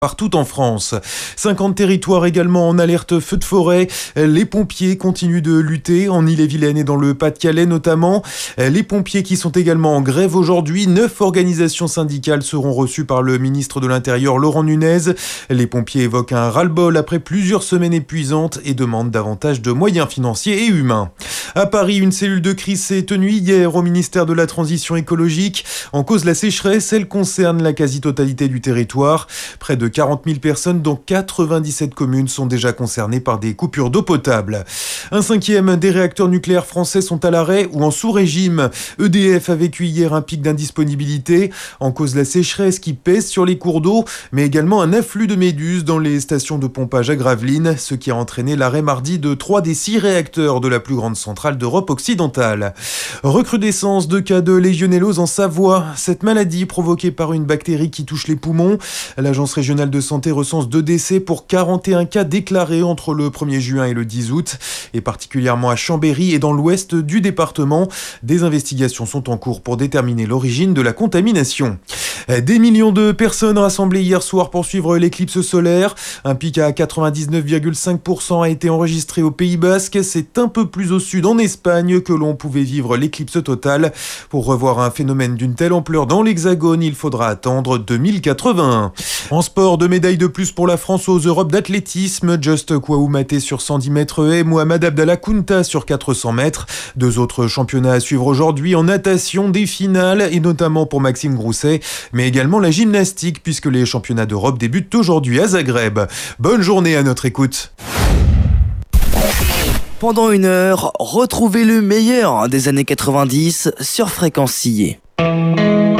partout en France. 50 territoires également en alerte feu de forêt. Les pompiers continuent de lutter en Ille-et-Vilaine et dans le Pas-de-Calais notamment. Les pompiers qui sont également en grève aujourd'hui. 9 organisations syndicales seront reçues par le ministre de l'Intérieur Laurent Nunez. Les pompiers évoquent un ras-le-bol après plusieurs semaines épuisantes et demandent davantage de moyens financiers et humains. À Paris, une cellule de crise s'est tenue hier au ministère de la Transition écologique. En cause la sécheresse, elle concerne la quasi-totalité du territoire. Près de 40 000 personnes, dont 97 communes, sont déjà concernées par des coupures d'eau potable. Un cinquième des réacteurs nucléaires français sont à l'arrêt ou en sous-régime. EDF a vécu hier un pic d'indisponibilité. En cause la sécheresse qui pèse sur les cours d'eau, mais également un afflux de méduses dans les stations de pompage à Gravelines, ce qui a entraîné l'arrêt mardi de 3 des 6 réacteurs de la plus grande centrale d'Europe occidentale. Recrudescence de cas de légionellose en Savoie. Cette maladie provoquée par une bactérie qui touche les poumons. L'Agence régionale de santé recense 2 décès pour 41 cas déclarés entre le 1er juin et le 10 août, et particulièrement à Chambéry et dans l'ouest du département. Des investigations sont en cours pour déterminer l'origine de la contamination. Des millions de personnes rassemblées hier soir pour suivre l'éclipse solaire. Un pic à 99,5% a été enregistré au Pays Basque. C'est un peu plus au sud, en Espagne, que l'on pouvait vivre l'éclipse totale. Pour revoir un phénomène d'une telle ampleur dans l'Hexagone, il faudra attendre 2081. En sport, 2 médailles de plus pour la France aux Europes d'athlétisme. Just Kouaoumate sur 110 mètres et Mohamed Abdallah Kounta sur 400 mètres. 2 autres championnats à suivre aujourd'hui en natation, des finales, et notamment pour Maxime Grousset, mais également la gymnastique, puisque les championnats d'Europe débutent aujourd'hui à Zagreb. Bonne journée à notre écoute. Pendant 1 heure, retrouvez le meilleur des années 90 sur Fréquence Sillé.